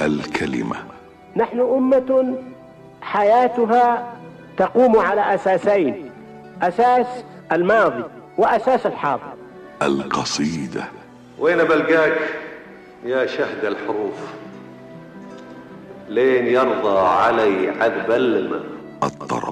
الكلمة. نحن أمة حياتها تقوم على أساسين: أساس الماضي وأساس الحاضر. القصيدة. وين بلقاك يا شهد الحروف لين يرضى علي عذب الماء؟ الطرب.